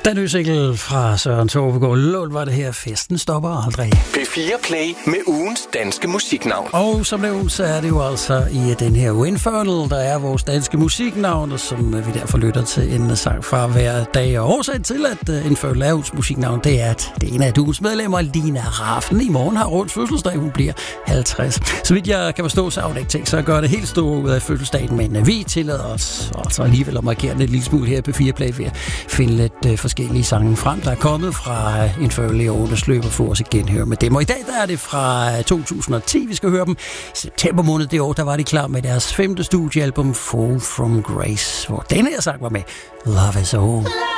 Den nye single fra Søren Tofegaard Lund var det her. Festen stopper aldrig. P4 Play med ugens danske musiknavn. Og som nævnt, så er det jo altså i den her Infernal, der er vores danske musiknavn, som vi derfor lytter til en sang fra hver dag. Og årsagen til, at Infernal er ugens musiknavn, det er, at det er en af ugens medlemmer, Lina Rafn, i morgen har rundt fødselsdag. Hun bliver 50. Så vidt jeg kan forstå, så har hun ikke tænkt sig at gøre det helt store ud af fødselsdagen, men vi tillader os altså alligevel at markere den et lille smule her på P4 Play ved at finde lidt forskellige sange frem, der er kommet fra Infernal i årenes løb og få os igen høre med dem. Og i dag der er det fra 2010, vi skal høre dem. September måned det år, der var de klar med deres 5. studiealbum Fall From Grace, hvor denne her sang var med. Love Is All.